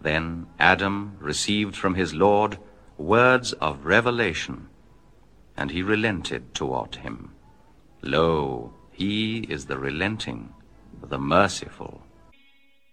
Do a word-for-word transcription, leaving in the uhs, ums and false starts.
Then Adam received from his Lord words of revelation, and he relented toward him. Lo, he is the relenting, the merciful.